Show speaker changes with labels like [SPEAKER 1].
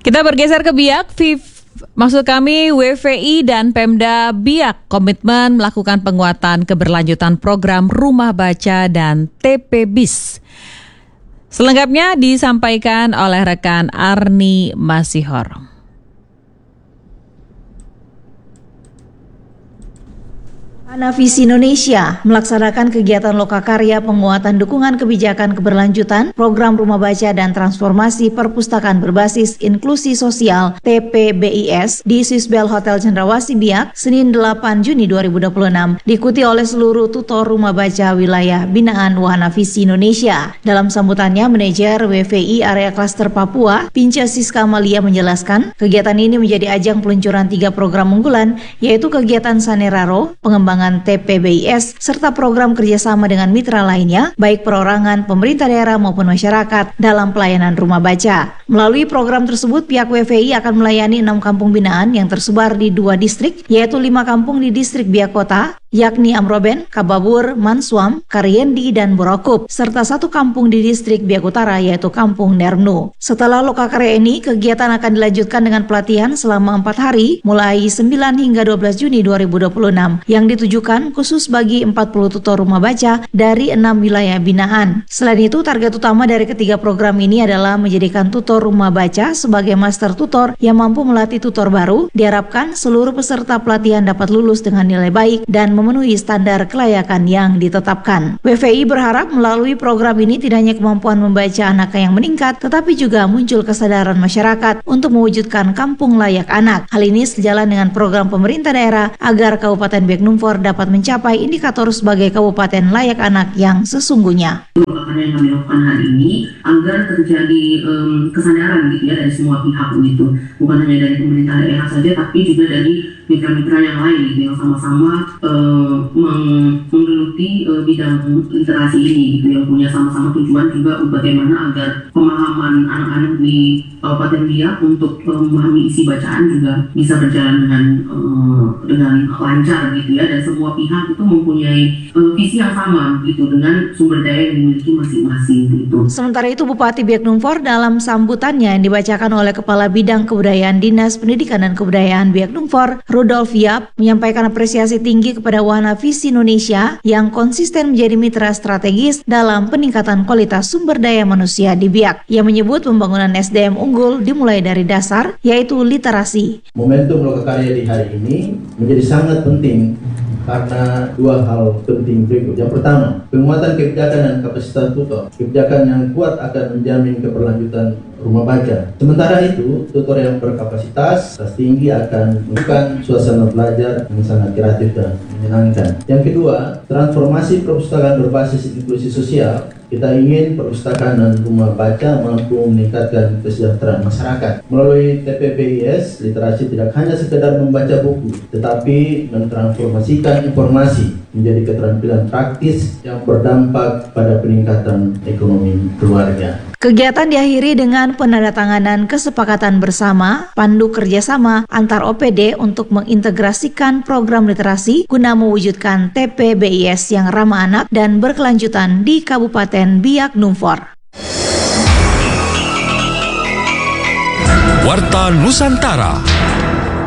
[SPEAKER 1] Kita bergeser ke Biak. Maksud kami WVI dan Pemda Biak komitmen melakukan penguatan keberlanjutan program Rumah Baca dan TP-BIS. Selengkapnya disampaikan oleh rekan Arni Masihor.
[SPEAKER 2] Visi Indonesia melaksanakan kegiatan lokakarya penguatan dukungan kebijakan keberlanjutan program Rumah Baca dan Transformasi Perpustakaan Berbasis Inklusi Sosial TP-BIS di Swissbell Hotel Cendrawasih Biak Senin 8 Juni 2026 diikuti oleh seluruh tutor Rumah Baca wilayah binaan Wahana Visi Indonesia. Dalam sambutannya, manajer WVI area klaster Papua Pinca Siska Amalia menjelaskan kegiatan ini menjadi ajang peluncuran 3 program unggulan, yaitu kegiatan Saneraro, pengembangan TP-BIS, serta program kerjasama dengan mitra lainnya, baik perorangan, pemerintah daerah maupun masyarakat dalam pelayanan rumah baca. Melalui program tersebut, pihak WVI akan melayani 6 kampung binaan yang tersebar di 2 distrik, yaitu 5 kampung di distrik Biak Kota, yakni Amroben, Kababur, Mansuam, Kariendi, dan Borokup, serta 1 kampung di distrik Biak Utara, yaitu Kampung Nernu. Setelah lokakarya ini, kegiatan akan dilanjutkan dengan pelatihan selama 4 hari, mulai 9 hingga 12 Juni 2026, yang ditujukan khusus bagi 40 tutor rumah baca dari 6 wilayah binaan. Selain itu, target utama dari ketiga program ini adalah menjadikan tutor rumah baca sebagai master tutor yang mampu melatih tutor baru. Diharapkan seluruh peserta pelatihan dapat lulus dengan nilai baik dan memenuhi standar kelayakan yang ditetapkan. WVI berharap melalui program ini tidak hanya kemampuan membaca anak yang meningkat, tetapi juga muncul kesadaran masyarakat untuk mewujudkan kampung layak anak. Hal ini sejalan dengan program pemerintah daerah agar Kabupaten Biak Numfor dapat mencapai indikator sebagai kabupaten layak anak yang sesungguhnya.
[SPEAKER 3] Yang kami lakukan hari ini agar terjadi kesadaran gitu ya dari semua pihak gitu, bukan hanya dari pemerintah daerah saja, tapi juga dari mitra-mitra yang lain gitu yang sama-sama menggeluti bidang literasi ini gitu, yang punya sama-sama tujuan juga bagaimana agar pemahaman anak-anak di Kabupaten Biak untuk memahami isi bacaan juga bisa berjalan dengan lancar gitu ya, dan semua pihak itu mempunyai visi yang sama gitu dengan sumber daya yang dimiliki masing-masing gitu.
[SPEAKER 2] Sementara itu, Bupati Biak Numfor dalam sambutannya yang dibacakan oleh Kepala Bidang Kebudayaan Dinas Pendidikan dan Kebudayaan Biak Numfor, Rudolf Yap, menyampaikan apresiasi tinggi kepada Wahana Visi Indonesia yang konsisten menjadi mitra strategis dalam peningkatan kualitas sumber daya manusia di Biak. Ia menyebut pembangunan SDM unggul dimulai dari dasar, yaitu literasi.
[SPEAKER 4] Momentum lokakarya di hari ini menjadi sangat penting karena 2 hal penting berikut. Yang pertama, penguatan kebijakan dan kapasitas tutor. Kebijakan yang kuat akan menjamin keberlanjutan rumah baca. Sementara itu, tutor yang berkapasitas tinggi akan memberikan suasana belajar yang sangat kreatif dan menyenangkan. Yang kedua, transformasi perpustakaan berbasis inklusi sosial. Kita ingin perpustakaan dan rumah baca mampu meningkatkan kesejahteraan masyarakat. Melalui TP-BIS, literasi tidak hanya sekedar membaca buku, tetapi mentransformasikan informasi menjadi keterampilan praktis yang berdampak pada peningkatan ekonomi keluarga.
[SPEAKER 2] Kegiatan diakhiri dengan penandatanganan kesepakatan bersama pandu kerjasama antar OPD untuk mengintegrasikan program literasi guna mewujudkan TP-BIS yang ramah anak dan berkelanjutan di Kabupaten Biak Numfor.
[SPEAKER 5] Warta Nusantara.